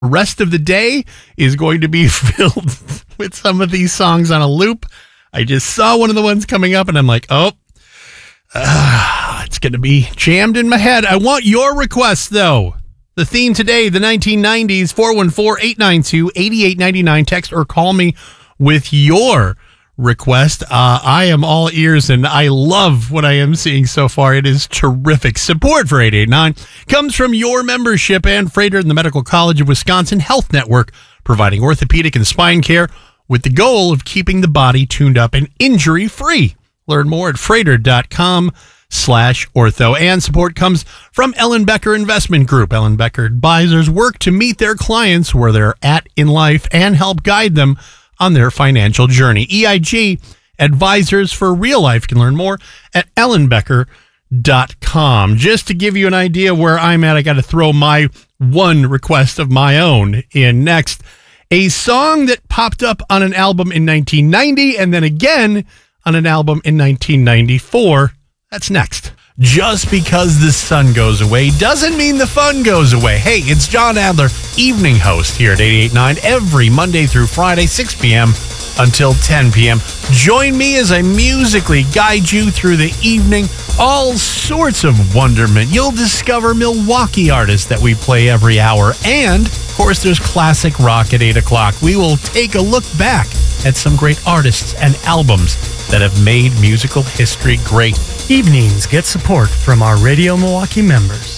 Rest of the day is going to be filled with some of these songs on a loop. I just saw one of the ones coming up and I'm like, it's going to be jammed in my head. I want your requests, though. The theme today, the 1990s, 414-892-8899. Text or call me with your request. I am all ears, and I love what I am seeing so far. It is terrific. Support for 889 comes from your membership and Freighter in the Medical College of Wisconsin Health Network, providing orthopedic and spine care with the goal of keeping the body tuned up and injury-free. Learn more at freighter.com/ortho. And support comes from Ellen Becker Investment Group. Ellen Becker advisors work to meet their clients where they're at in life and help guide them on their financial journey. EIG advisors for real life can learn more at ellenbecker.com. Just to give you an idea where I'm at, I got to throw my one request of my own in next. A song that popped up on an album in 1990 and then again on an album in 1994. That's next. Just because the sun goes away doesn't mean the fun goes away. Hey, it's John Adler, evening host here at 88.9 every Monday through Friday, 6 p.m. until 10 p.m. Join me as I musically guide you through the evening. All sorts of wonderment. You'll discover Milwaukee artists that we play every hour. And, of course, there's classic rock at 8 o'clock. We will take a look back at some great artists and albums that have made musical history great. Evenings get support from our Radio Milwaukee members.